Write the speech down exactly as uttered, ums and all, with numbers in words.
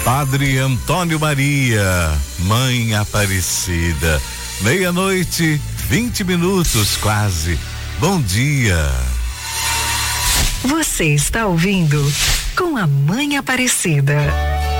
Padre Antônio Maria, Mãe Aparecida. Meia-noite, vinte minutos quase. Bom dia. Você está ouvindo Com a Mãe Aparecida.